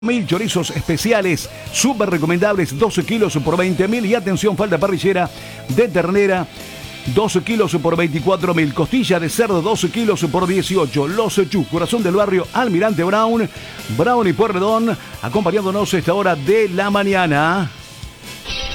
1000 chorizos especiales, súper recomendables, 12 kilos por 20.000. Y atención, falda parrillera de ternera, 12 kilos por 24.000. Costilla de cerdo, 12 kilos por 18. Los Chus, corazón del barrio Almirante Brown y Pueyrredón, acompañándonos a esta hora de la mañana.